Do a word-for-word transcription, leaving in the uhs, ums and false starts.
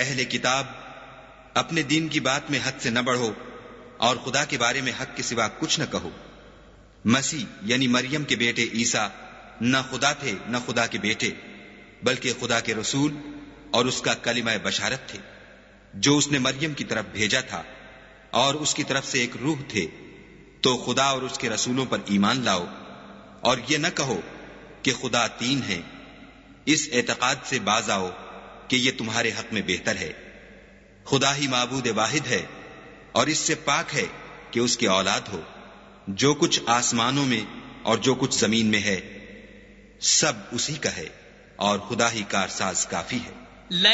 अहले किताब, अपने दीन की बात में हद से न बढ़ो और खुदा के बारे में हक के सिवा कुछ न कहो। मसीह यानी मरियम के बेटे ईसा न खुदा थे न खुदा के बेटे, बल्कि खुदा के रसूल और उसका कलिमा बशारत थे, जो उसने मरियम की तरफ भेजा था, और उसकी तरफ से एक रूह थे। तो खुदा और उसके रसूलों पर ईमान लाओ और ये न कहो कि खुदा तीन है। इस एतकाद से बाज आओ कि ये तुम्हारे हक में बेहतर है। खुदा ही माबूद वाहिद है और इससे पाक है कि उसकी औलाद हो। जो कुछ आसमानों में और जो कुछ जमीन में है, सब उसी का है और खुदा ही कारसाज काफी है।